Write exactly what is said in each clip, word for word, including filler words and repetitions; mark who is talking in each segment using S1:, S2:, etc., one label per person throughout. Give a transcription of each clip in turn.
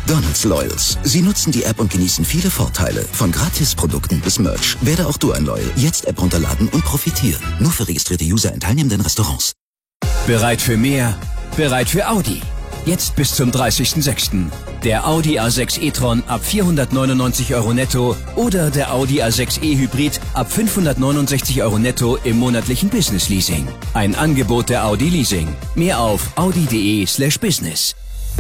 S1: Donald's Loyals. Sie nutzen die App und genießen viele Vorteile. Von Gratisprodukten bis Merch. Werde auch du ein Loyal. Jetzt App runterladen und profitieren. Nur für registrierte User in teilnehmenden Restaurants.
S2: Bereit für mehr? Bereit für Audi. Jetzt bis zum dreißigsten sechsten Der Audi A sechs e-tron ab vierhundertneunundneunzig Euro netto oder der Audi A sechs e Hybrid ab fünfhundertneunundsechzig Euro netto im monatlichen Business Leasing. Ein Angebot der Audi Leasing. Mehr auf audi.de slash business.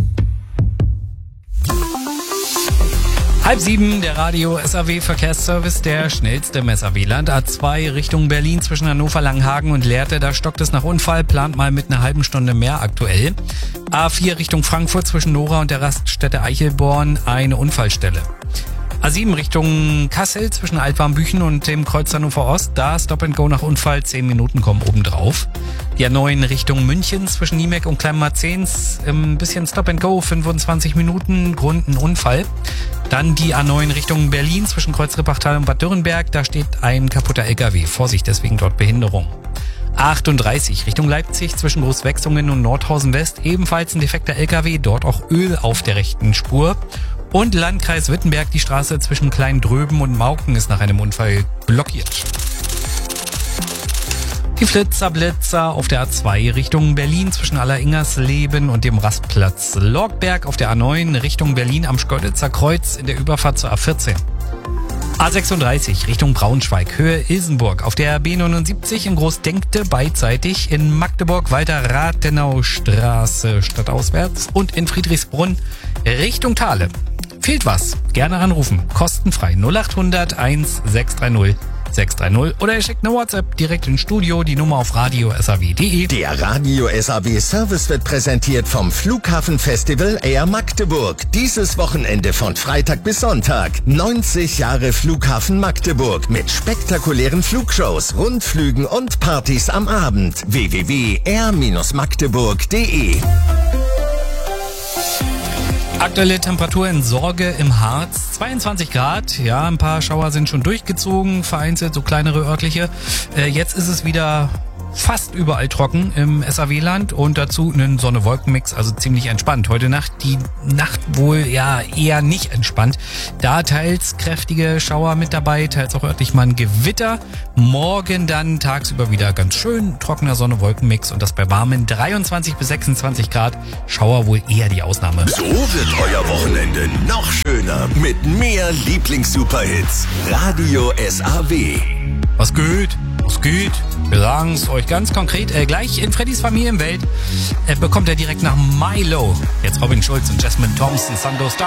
S3: Halb sieben, der Radio S A W Verkehrsservice, der schnellste im S A W-Land. A zwei Richtung Berlin zwischen Hannover, Langenhagen und Lehrte, da stockt es nach Unfall, plant mal mit einer halben Stunde mehr aktuell. A vier Richtung Frankfurt zwischen Nora und der Raststätte Eichelborn, eine Unfallstelle. A sieben Richtung Kassel zwischen Altwarmbüchen und dem Kreuz Hannover Ost, da Stop and Go nach Unfall, zehn Minuten kommen obendrauf. Die A neun Richtung München zwischen Niemek und Kleinmarzens, ein bisschen Stop and Go, fünfundzwanzig Minuten, Grund ein Unfall. Dann die A neun Richtung Berlin zwischen Kreuz Rippachtal und Bad Dürrenberg, da steht ein kaputter L K W, Vorsicht, deswegen dort Behinderung. A achtunddreißig Richtung Leipzig zwischen Großwechsungen und Nordhausen West, ebenfalls ein defekter L K W, dort auch Öl auf der rechten Spur. Und Landkreis Wittenberg, die Straße zwischen Kleindröben und Mauken ist nach einem Unfall blockiert. Die Flitzer-Blitzer auf der A zwei Richtung Berlin zwischen Alleringersleben und dem Rastplatz Lorgberg, auf der A neun Richtung Berlin am Schkeuditzer Kreuz in der Überfahrt zur A vierzehn. A sechsunddreißig Richtung Braunschweig, Höhe Ilsenburg, auf der B neunundsiebzig in Großdenkte beidseitig, in Magdeburg weiter Rathenaustraße stadtauswärts und in Friedrichsbrunn Richtung Thale. Fehlt was? Gerne anrufen. Kostenfrei null achthundert eins sechs drei null sechs drei null oder ihr schickt eine WhatsApp direkt ins Studio, die Nummer auf radio s a w punkt de.
S4: Der Radio S A W Service wird präsentiert vom Flughafenfestival Air Magdeburg. Dieses Wochenende von Freitag bis Sonntag. neunzig Jahre Flughafen Magdeburg mit spektakulären Flugshows, Rundflügen und Partys am Abend. w w w punkt air magdeburg punkt de.
S3: Aktuelle Temperatur in Sorge im Harz, zweiundzwanzig Grad. Ja, ein paar Schauer sind schon durchgezogen, vereinzelt so kleinere örtliche. Äh, jetzt ist es wieder fast überall trocken im S A W-Land und dazu einen Sonne-Wolken-Mix, also ziemlich entspannt. Heute Nacht, die Nacht wohl ja eher nicht entspannt. Da teils kräftige Schauer mit dabei, teils auch örtlich mal ein Gewitter. Morgen dann tagsüber wieder ganz schön trockener Sonne-Wolken-Mix und das bei warmen dreiundzwanzig bis sechsundzwanzig Grad. Schauer wohl eher die Ausnahme.
S4: So wird euer Wochenende noch schöner mit mehr Lieblings-Superhits. Radio S A W.
S3: Was geht? Was geht? Wir sagen es euch ganz konkret. Äh, gleich in Freddys Familienwelt äh, bekommt er direkt nach Milo. Jetzt Robin Schulz und Jasmine Thompson, Sundown Star.